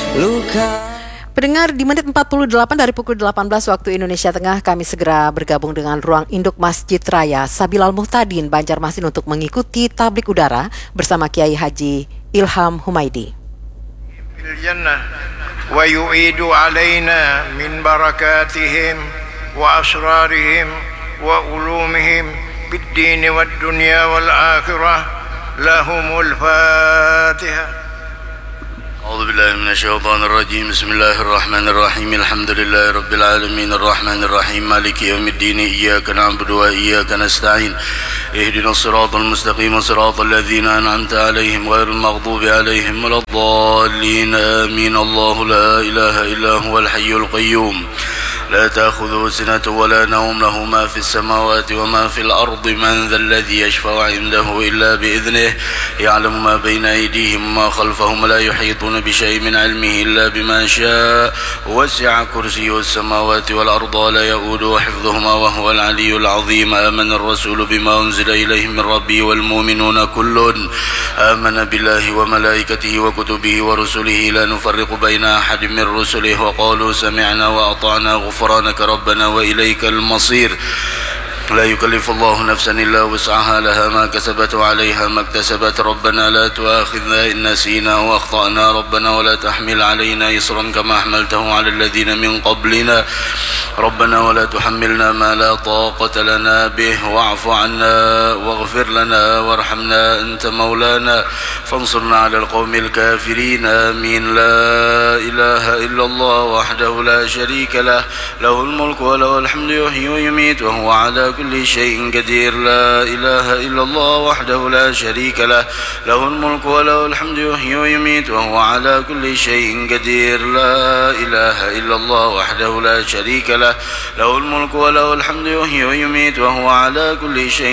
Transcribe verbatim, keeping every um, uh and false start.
luka. Pendengar, di menit empat puluh delapan dari pukul delapan belas waktu Indonesia Tengah, kami segera bergabung dengan Ruang Induk Masjid Raya Sabilal Muhtadin, Banjarmasin untuk mengikuti tablik udara bersama Kiai Haji Ilham Humaidi. Fil jannah wa yu'idu alaina min barakatihim wa asrarihim wa ulumihim bid-din wad dunya wal akhirah lahumul Fatihah. أعوذ بالله من الشيطان الرجيم بسم الله الرحمن الرحيم الحمد لله رب العالمين الرحمن الرحيم مالك يوم الدين إياك نعبد وإياك نستعين اهدنا الصراط المستقيم صراط الذين أنعمت عليهم غير المغضوب عليهم ولا الضالين آمين الله لا إله إلا هو الحي القيوم لا تأخذه سنة ولا نوم له ما في السماوات وما في الأرض من ذا الذي يشفع عنده إلا بإذنه يعلم ما بين أيديهم وما خلفهم لا يحيطون بشيء من علمه إلا بما شاء وسع كرسيه السماوات والأرض ولا يؤوده حفظهما وهو العلي العظيم آمن الرسول بما أنزل إليه من ربه والمؤمنون كل آمن بالله وملائكته وكتبه ورسله لا نفرق بين أحد من رسله وقالوا سمعنا وأطعنا غفرانك ربنا وإليك المصير لا يكلف الله نفسا إلا وسعها لها ما كسبت وعليها ما اكتسبت ربنا لا تؤاخذنا إن نسينا وأخطأنا ربنا ولا تحمل علينا إصرا كما حملته على الذين من قبلنا ربنا ولا تحملنا ما لا طاقة لنا به واعف عنا واغفر لنا وارحمنا أنت مولانا فانصرنا على القوم الكافرين آمين. لا إله إلا الله وحده لا شريك له له الملك وله الحمد يحيي ويميت وهو على كل شيء قدير. لا إله إلا الله وحده لا شريك له له الملك وله الحمد يحيي ويميت وهو على كل شيء قدير. لا إله إلا الله وحده لا شريك له له الملك وله الحمد يحيي ويميت وهو على كل شيء